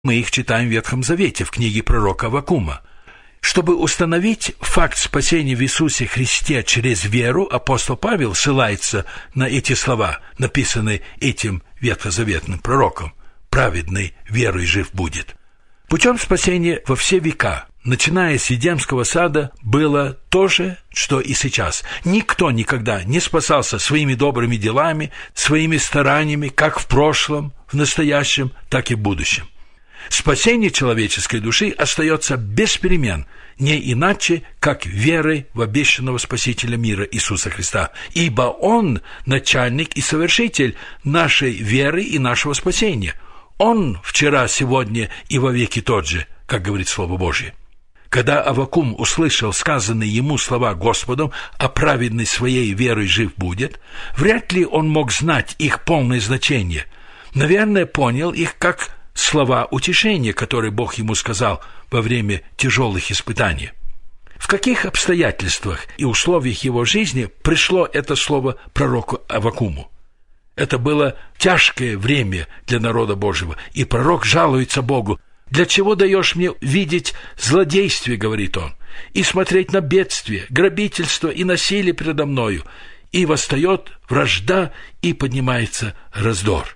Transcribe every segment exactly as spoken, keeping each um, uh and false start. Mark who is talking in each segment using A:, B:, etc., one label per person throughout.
A: Мы их читаем в Ветхом Завете, в книге пророка Аввакума. Чтобы установить факт спасения в Иисусе Христе через веру, апостол Павел ссылается на эти слова, написанные этим ветхозаветным пророком: «Праведный верой жив будет». Путем спасения во все века, начиная с Едемского сада, было то же, что и сейчас. Никто никогда не спасался своими добрыми делами, своими стараниями, как в прошлом, в настоящем, так и в будущем. Спасение человеческой души остается без перемен, не иначе, как верой в обещанного Спасителя мира Иисуса Христа, ибо Он – начальник и совершитель нашей веры и нашего спасения. Он вчера, сегодня и вовеки тот же, как говорит Слово Божье. Когда Аввакум услышал сказанные ему слова Господом: «А праведный своей верой жив будет», вряд ли он мог знать их полное значение. Наверное, понял их как слова утешения, которые Бог ему сказал во время тяжелых испытаний. В каких обстоятельствах и условиях его жизни пришло это слово пророку Аввакуму? Это было тяжкое время для народа Божьего, и пророк жалуется Богу: «Для чего даешь мне видеть злодействие, — говорит он, — и смотреть на бедствие, грабительство и насилие предо мною? И восстает вражда, и поднимается раздор».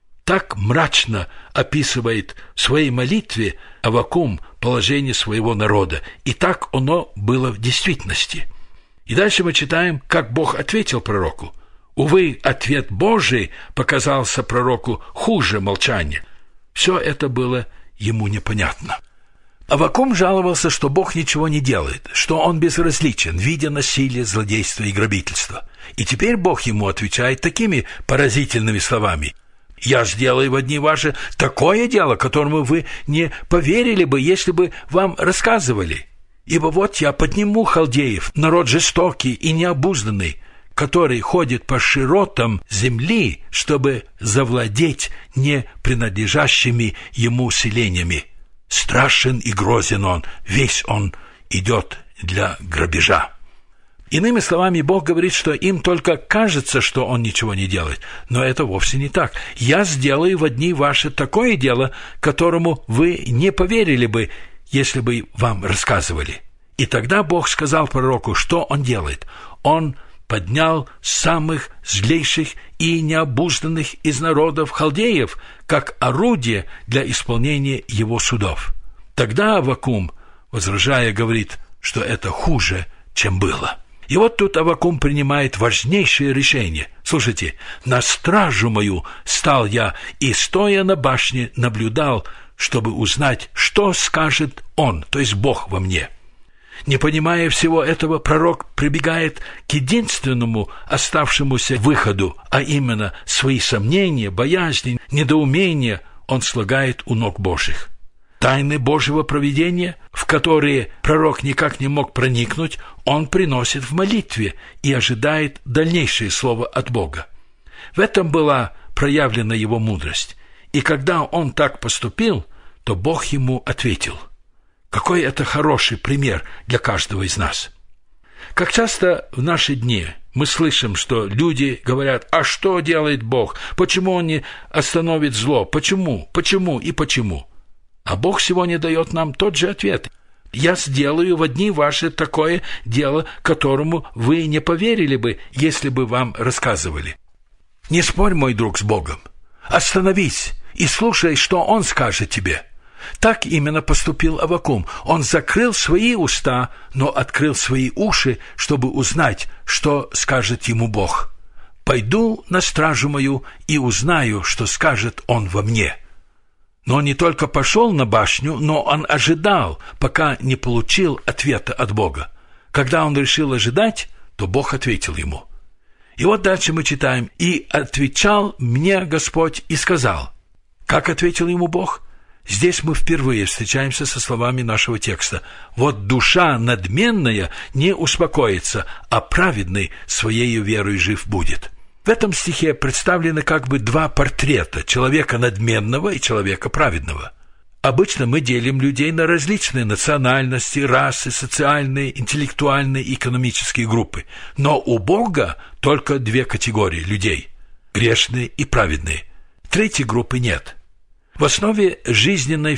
A: Так мрачно описывает в своей молитве Аввакум положение своего народа, и так оно было в действительности. И дальше мы читаем, как Бог ответил пророку. Увы, ответ Божий показался пророку хуже молчания. Все это было ему непонятно. Аввакум жаловался, что Бог ничего не делает, что он безразличен, видя насилие, злодейство и грабительство. И теперь Бог ему отвечает такими поразительными словами: «Я сделаю в дни ваши такое дело, которому вы не поверили бы, если бы вам рассказывали. Ибо вот я подниму халдеев, народ жестокий и необузданный, который ходит по широтам земли, чтобы завладеть не принадлежащими ему селениями. Страшен и грозен он, весь он идет для грабежа». Иными словами, Бог говорит, что им только кажется, что Он ничего не делает, но это вовсе не так. «Я сделаю во дни ваши такое дело, которому вы не поверили бы, если бы вам рассказывали». И тогда Бог сказал пророку, что Он делает. Он поднял самых злейших и необузданных из народов халдеев, как орудие для исполнения Его судов. Тогда Аввакум, возражая, говорит, что это хуже, чем было. И вот тут Аввакум принимает важнейшее решение. Слушайте: «На стражу мою стал я, и, стоя на башне, наблюдал, чтобы узнать, что скажет он, то есть Бог во мне». Не понимая всего этого, пророк прибегает к единственному оставшемуся выходу, а именно свои сомнения, боязни, недоумения он слагает у ног Божьих. Тайны Божьего провидения, в которые пророк никак не мог проникнуть, он приносит в молитве и ожидает дальнейшее слово от Бога. В этом была проявлена его мудрость. И когда он так поступил, то Бог ему ответил. Какой это хороший пример для каждого из нас. Как часто в наши дни мы слышим, что люди говорят: «А что делает Бог? Почему Он не остановит зло? Почему? Почему и почему?» А Бог сегодня дает нам тот же ответ. «Я сделаю во дни ваши такое дело, которому вы не поверили бы, если бы вам рассказывали». Не спорь, мой друг, с Богом. Остановись и слушай, что Он скажет тебе. Так именно поступил Аввакум. Он закрыл свои уста, но открыл свои уши, чтобы узнать, что скажет ему Бог. «Пойду на стражу мою и узнаю, что скажет Он во мне». Но он не только пошел на башню, но он ожидал, пока не получил ответа от Бога. Когда он решил ожидать, то Бог ответил ему. И вот дальше мы читаем: «И отвечал мне Господь и сказал». Как ответил ему Бог? Здесь мы впервые встречаемся со словами нашего текста: «Вот душа надменная не успокоится, а праведный своею верой жив будет». В этом стихе представлены как бы два портрета: человека надменного и человека праведного. Обычно мы делим людей на различные национальности, расы, социальные, интеллектуальные и экономические группы. Но у Бога только две категории людей – грешные и праведные. Третьей группы нет. В основе жизненной